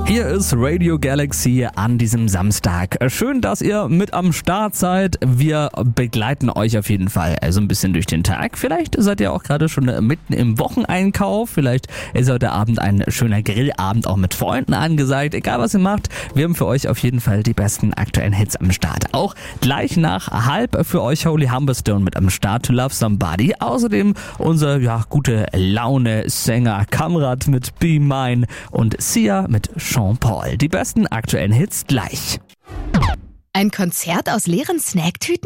Hier ist Radio Galaxy an diesem Samstag. Schön, dass ihr mit am Start seid. Wir begleiten euch auf jeden Fall so ein bisschen durch den Tag. Vielleicht seid ihr auch gerade schon mitten im Wocheneinkauf. Vielleicht ist heute Abend ein schöner Grillabend auch mit Freunden angesagt. Egal was ihr macht, wir haben für euch auf jeden Fall die besten aktuellen Hits am Start. Auch gleich nach 12:30 für euch Holy Humberstone mit am Start, To Love Somebody. Außerdem unser gute Laune Sänger Kamrat mit Be Mine und Sia mit Sean Paul. Die besten aktuellen Hits gleich. Ein Konzert aus leeren Snacktüten?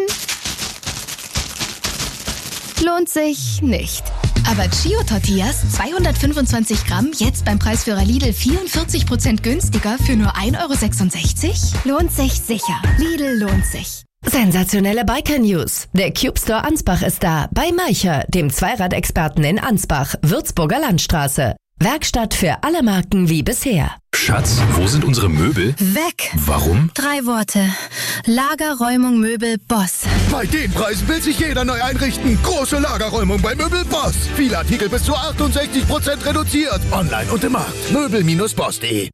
Lohnt sich nicht. Aber Chio Tortillas, 225 Gramm, jetzt beim Preisführer Lidl 44% günstiger für nur 1,66 €? Lohnt sich sicher. Lidl lohnt sich. Sensationelle Biker-News. Der Cube Store Ansbach ist da. Bei Maicher, dem Zweiradexperten in Ansbach, Würzburger Landstraße. Werkstatt für alle Marken wie bisher. Schatz, wo sind unsere Möbel? Weg. Warum? 3 Worte. Lagerräumung Möbel Boss. Bei den Preisen will sich jeder neu einrichten. Große Lagerräumung bei Möbel Boss. Viele Artikel bis zu 68% reduziert. Online und im Markt. Möbel-boss.de.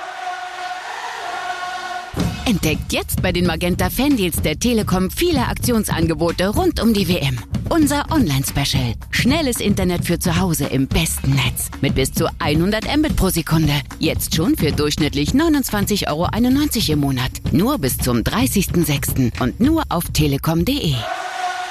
Entdeckt jetzt bei den Magenta Fandeals der Telekom viele Aktionsangebote rund um die WM. Unser Online-Special. Schnelles Internet für zu Hause im besten Netz. Mit bis zu 100 Mbit pro Sekunde. Jetzt schon für durchschnittlich 29,91 € im Monat. Nur bis zum 30.06. und nur auf telekom.de.